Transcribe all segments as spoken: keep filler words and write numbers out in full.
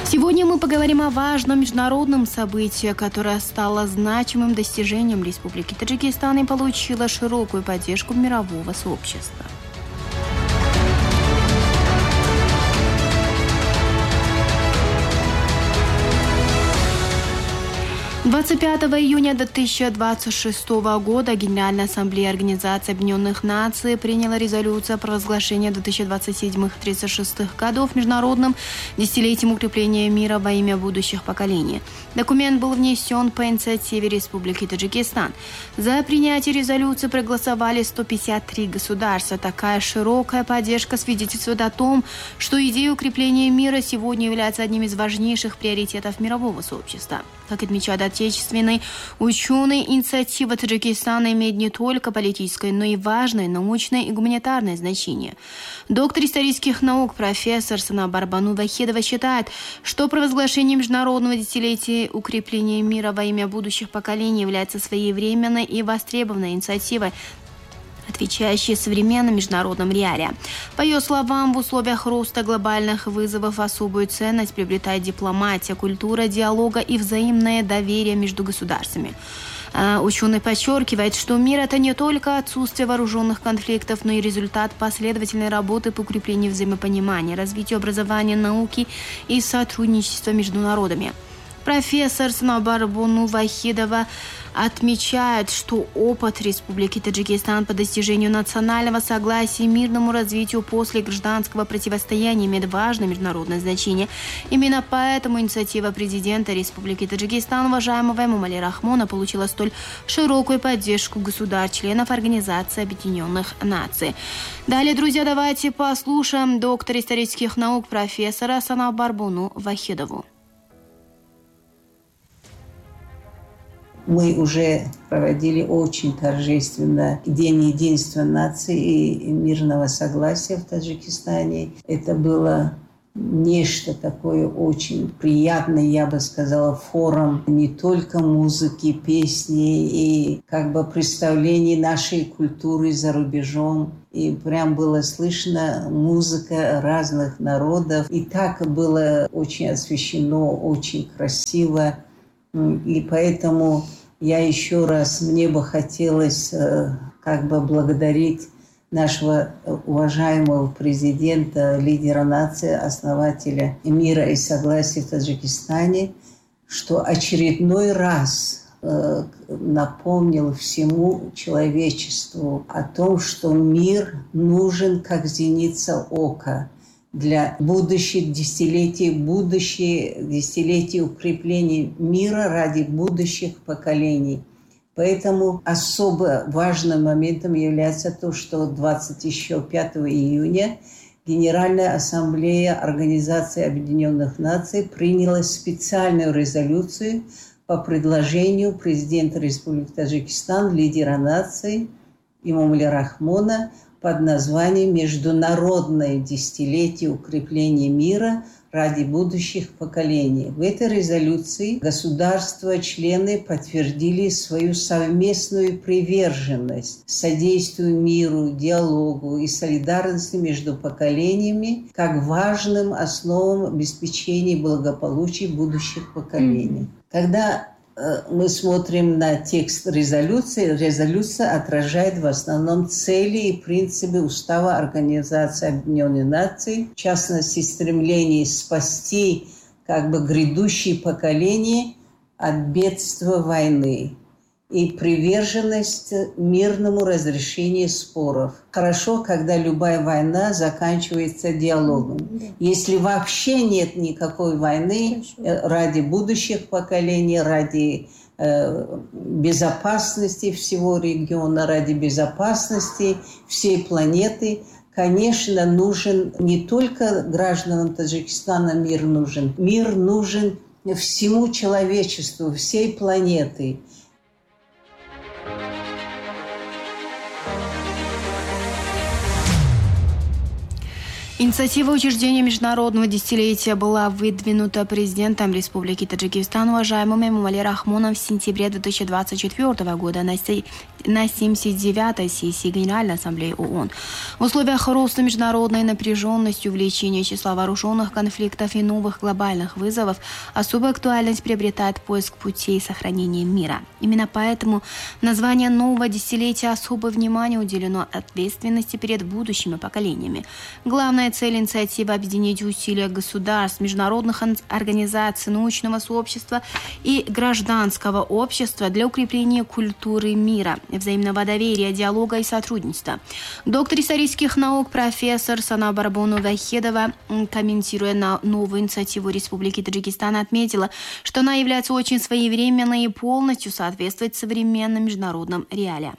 Сегодня мы поговорим о важном международном событии, которое стало значимым достижением Республики Таджикистан и получило широкую поддержку мирового сообщества. двадцать пятого июня две тысячи двадцать шестого года Генеральная ассамблея Организации Объединенных Наций приняла резолюцию о провозглашении две тысячи двадцать седьмого — две тысячи тридцать шестого годов международным десятилетием укрепления мира во имя будущих поколений. Документ был внесен по инициативе Республики Таджикистан. За принятие резолюции проголосовали сто пятьдесят три государства. Такая широкая поддержка свидетельствует о том, что идея укрепления мира сегодня является одним из важнейших приоритетов мирового сообщества. Как отмечают отечественные ученые, инициатива Таджикистана имеет не только политическое, но и важное научное и гуманитарное значение. Доктор исторических наук, профессор Санабар Бану Вахидова считает, что провозглашение международного десятилетия укрепления мира во имя будущих поколений является своевременной и востребованной инициативой, отвечающие современным международным реалиям. По ее словам, в условиях роста глобальных вызовов особую ценность приобретает дипломатия, культура диалога и взаимное доверие между государствами. Ученый подчеркивает, что мир – это не только отсутствие вооруженных конфликтов, но и результат последовательной работы по укреплению взаимопонимания, развитию образования, науки и сотрудничества между народами. Профессор Санабар Бану Вахидова отмечает, что опыт Республики Таджикистан по достижению национального согласия и мирному развитию после гражданского противостояния имеет важное международное значение. Именно поэтому инициатива президента Республики Таджикистан, уважаемого Эмомали Рахмона, получила столь широкую поддержку государств-членов Организации Объединенных Наций. Далее, друзья, давайте послушаем доктора исторических наук профессора Санабар Бану Вахидову. Мы уже проводили очень торжественно День единства наций и мирного согласия в Таджикистане. Это было нечто такое очень приятное, я бы сказала, форум не только музыки, песни и как бы представлений нашей культуры за рубежом. И прям было слышно музыка разных народов. И так было очень освещено, очень красиво. И поэтому я еще раз, мне бы хотелось э, как бы благодарить нашего уважаемого президента, лидера нации, основателя мира и согласия в Таджикистане, что очередной раз э, напомнил всему человечеству о том, что мир нужен как зеница ока для будущих десятилетий, будущие десятилетия укрепления мира ради будущих поколений. Поэтому особо важным моментом является то, что двадцать пятого июня Генеральная ассамблея Организации Объединенных Наций приняла специальную резолюцию по предложению президента Республики Таджикистан, лидера нации Эмомали Рахмона, под названием «Международное десятилетие укрепления мира ради будущих поколений». В этой резолюции государства-члены подтвердили свою совместную приверженность содействию миру, диалогу и солидарности между поколениями как важным основам обеспечения благополучия будущих поколений. Когда мы смотрим на текст резолюции, резолюция отражает в основном цели и принципы Устава Организации Объединенных Наций, в частности, стремление спасти как бы грядущие поколения от бедства войны и приверженность мирному разрешению споров. Хорошо, когда любая война заканчивается диалогом. Если вообще нет никакой войны, ради будущих поколений, ради э, безопасности всего региона, ради безопасности всей планеты, конечно, нужен не только гражданам Таджикистана мир нужен. Мир нужен всему человечеству, всей планеты. Инициатива учреждения международного десятилетия была выдвинута президентом Республики Таджикистан уважаемым Эмомали Рахмоном в сентябре две тысячи двадцать четвёртого года на семьдесят девятой сессии Генеральной Ассамблеи ООН. В условиях роста международной напряженности, увеличения числа вооруженных конфликтов и новых глобальных вызовов особую актуальность приобретает поиск путей сохранения мира. Именно поэтому название нового десятилетия особое внимание уделено ответственности перед будущими поколениями. Главная цель инициативы – объединить усилия государств, международных организаций, научного сообщества и гражданского общества для укрепления культуры мира, взаимного доверия, диалога и сотрудничества. Доктор исторических наук профессор Сана Барбону Вахедова, комментируя на новую инициативу Республики Таджикистан, отметила, что она является очень своевременной и полностью соответствует современным международным реалиям.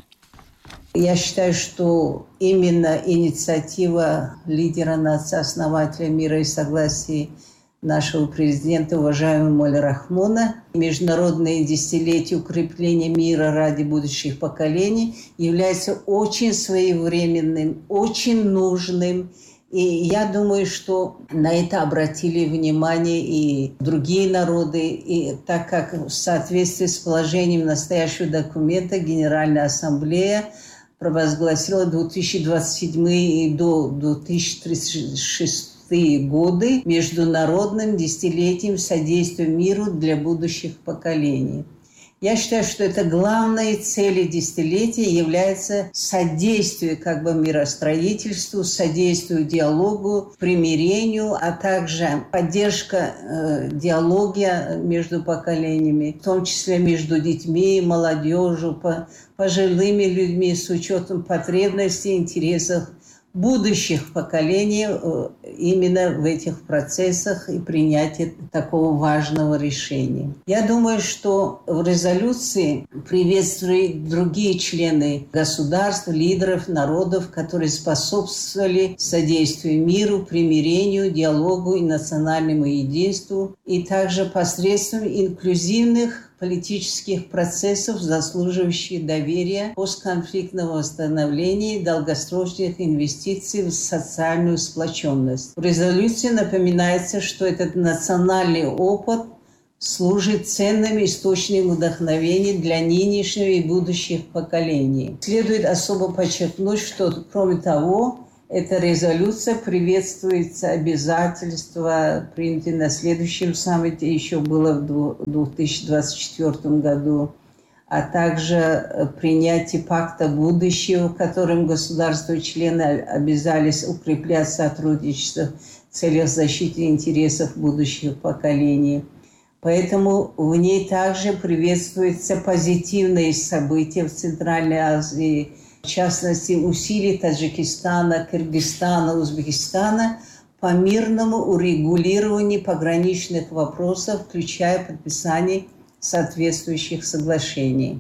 Я считаю, что именно инициатива лидера нации, основателя мира и согласия нашего президента, уважаемого Эмомали Рахмона, международное десятилетие укрепления мира ради будущих поколений является очень своевременным, очень нужным. И я думаю, что на это обратили внимание и другие народы, и так как в соответствии с положением настоящего документа Генеральная Ассамблея провозгласила две тысячи двадцать седьмой и до две тысячи тридцать шестого годы международным десятилетием содействия миру для будущих поколений. Я считаю, что это главной целью десятилетия является содействие как бы миростроительству, содействию диалогу, примирению, а также поддержка э, диалога между поколениями, в том числе между детьми, молодежью, по, пожилыми людьми с учетом потребностей и интересов будущих поколений именно в этих процессах и принятии такого важного решения. Я думаю, что в резолюции приветствуют другие члены государств, лидеров, народов, которые способствовали содействию миру, примирению, диалогу и национальному единству, и также посредством инклюзивных политических процессов, заслуживающих доверия, постконфликтного восстановления и долгосрочных инвестиций в социальную сплоченность. В резолюции напоминается, что этот национальный опыт служит ценным источником вдохновения для нынешнего и будущих поколений. Следует особо подчеркнуть, что, кроме того, эта резолюция приветствуется обязательства, принятые на следующем саммите, еще было в две тысячи двадцать четвёртом году, а также принятие пакта будущего, в котором государства-члены обязались укреплять сотрудничество в целях защиты интересов будущих поколений. Поэтому в ней также приветствуются позитивные события в Центральной Азии, в частности, усилия Таджикистана, Кыргызстана, Узбекистана по мирному урегулированию пограничных вопросов, включая подписание соответствующих соглашений.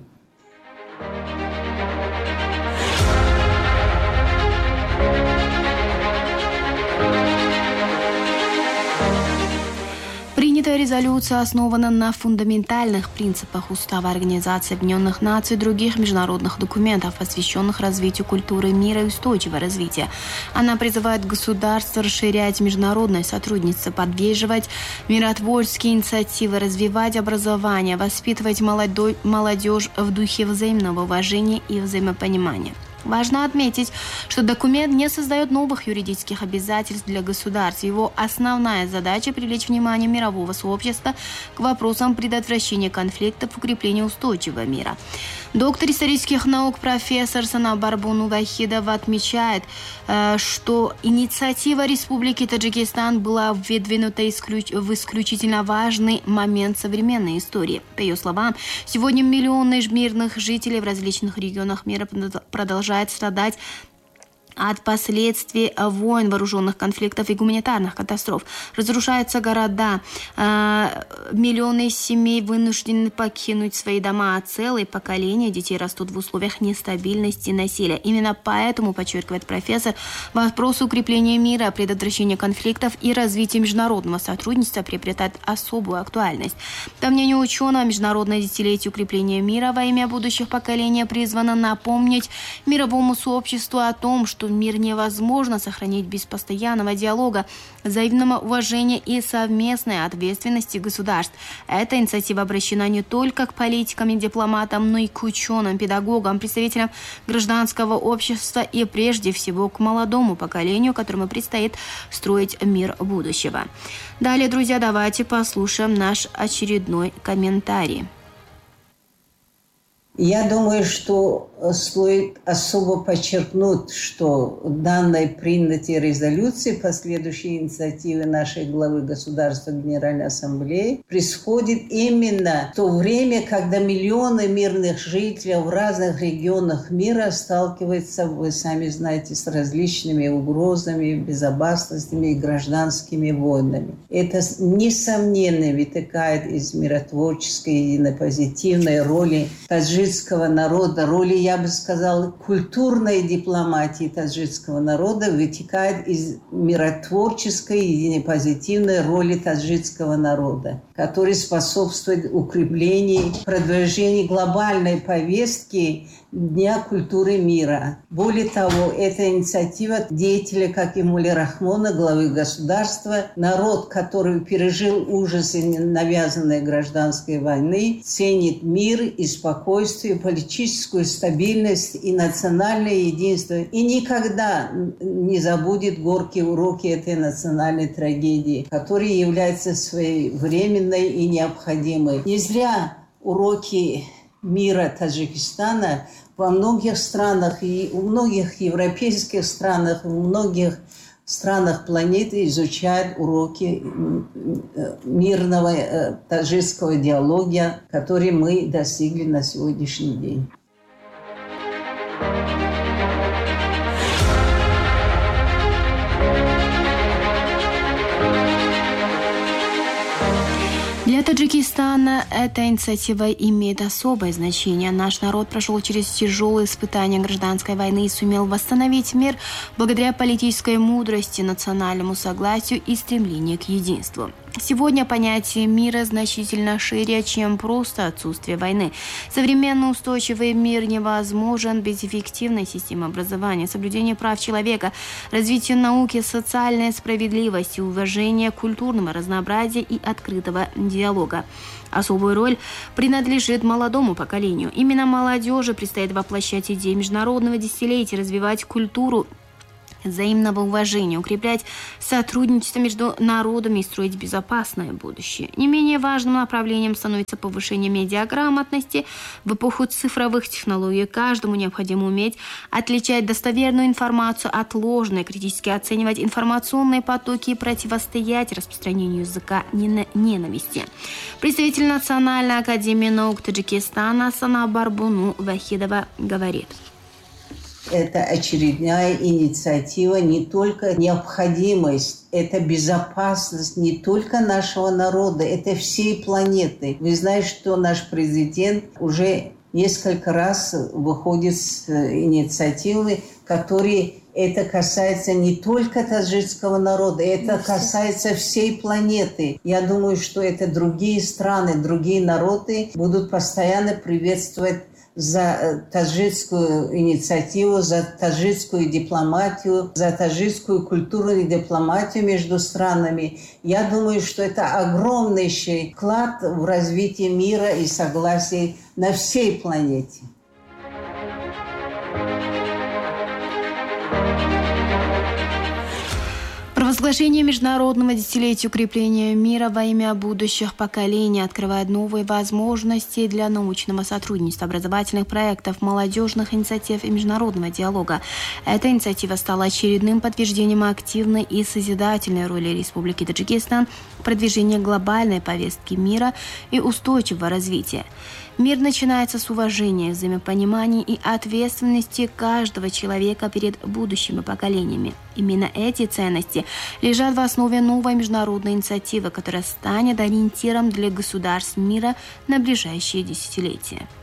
Принятая резолюция основана на фундаментальных принципах Устава Организации Объединенных Наций и других международных документов, посвященных развитию культуры мира и устойчивого развития. Она призывает государства расширять международное сотрудничество, поддерживать миротворческие инициативы, развивать образование, воспитывать молодежь в духе взаимного уважения и взаимопонимания. Важно отметить, что документ не создает новых юридических обязательств для государств. Его основная задача – привлечь внимание мирового сообщества к вопросам предотвращения конфликтов, укрепления устойчивого мира. Доктор исторических наук профессор Сана Барбону Вахедова отмечает, что инициатива Республики Таджикистан была выдвинута в исключительно важный момент современной истории. По ее словам, сегодня миллионы мирных жителей в различных регионах мира продолжают страдать от последствий войн, вооруженных конфликтов и гуманитарных катастроф. Разрушаются города, э, миллионы семей вынуждены покинуть свои дома, а целые поколения детей растут в условиях нестабильности и насилия. Именно поэтому, подчеркивает профессор, вопрос укрепления мира, предотвращения конфликтов и развития международного сотрудничества приобретает особую актуальность. По мнению ученого, международное десятилетие укрепления мира во имя будущих поколений призвано напомнить мировому сообществу о том, что что мир невозможно сохранить без постоянного диалога, взаимного уважения и совместной ответственности государств. Эта инициатива обращена не только к политикам и дипломатам, но и к ученым, педагогам, представителям гражданского общества и прежде всего к молодому поколению, которому предстоит строить мир будущего. Далее, друзья, давайте послушаем наш очередной комментарий. Я думаю, что стоит особо подчеркнуть, что данной принятой резолюции, последующей инициативы нашей главы государства Генеральной Ассамблеи, происходит именно в то время, когда миллионы мирных жителей в разных регионах мира сталкиваются, вы сами знаете, с различными угрозами, безопасностями и гражданскими войнами. Это, несомненно, вытекает из миротворческой и позитивной роли таджикского народа, роли, я бы сказала, культурной дипломатии таджикского народа, вытекает из миротворческой и позитивной роли таджикского народа, который способствует укреплению, продвижению глобальной повестки Дня культуры мира. Более того, эта инициатива деятелей, как и Мулли Рахмона, главы государства, народ, который пережил ужасы навязанной гражданской войны, ценит мир и спокойствие, политическую стабильность и национальное единство, и никогда не забудет горькие уроки этой национальной трагедии, которая является своевременной и необходимой. Не зря уроки мира Таджикистана во многих странах, и у многих европейских странах, и у многих странах планеты изучают уроки мирного таджикского диалога, который мы достигли на сегодняшний день. Для Таджикистана эта инициатива имеет особое значение. Наш народ прошел через тяжелые испытания гражданской войны и сумел восстановить мир благодаря политической мудрости, национальному согласию и стремлению к единству. Сегодня понятие мира значительно шире, чем просто отсутствие войны. Современный устойчивый мир невозможен без эффективной системы образования, соблюдения прав человека, развития науки, социальной справедливости, уважения культурного разнообразия и открытого диалога. Особая роль принадлежит молодому поколению. Именно молодежи предстоит воплощать идеи международного десятилетия, развивать культуру взаимного уважения, укреплять сотрудничество между народами и строить безопасное будущее. Не менее важным направлением становится повышение медиаграмотности. В эпоху цифровых технологий каждому необходимо уметь отличать достоверную информацию от ложной, критически оценивать информационные потоки и противостоять распространению языка ненависти. Представитель Национальной академии наук Таджикистана Сана Барбуну Вахидова говорит: это очередная инициатива, не только необходимость, это безопасность не только нашего народа, это всей планеты. Вы знаете, что наш президент уже несколько раз выходит с инициативой, которые это касается не только таджикского народа, это касается всей планеты. Я думаю, что это другие страны, другие народы будут постоянно приветствовать за таджикскую инициативу, за таджикскую дипломатию, за таджикскую культурную дипломатию между странами. Я думаю, что это огромнейший вклад в развитие мира и согласия на всей планете. Провозглашение Международного десятилетия укрепления мира во имя будущих поколений открывает новые возможности для научного сотрудничества, образовательных проектов, молодежных инициатив и международного диалога. Эта инициатива стала очередным подтверждением активной и созидательной роли Республики Таджикистан в продвижении глобальной повестки мира и устойчивого развития. Мир начинается с уважения, взаимопонимания и ответственности каждого человека перед будущими поколениями. Именно эти ценности лежат в основе новой международной инициативы, которая станет ориентиром для государств мира на ближайшие десятилетия.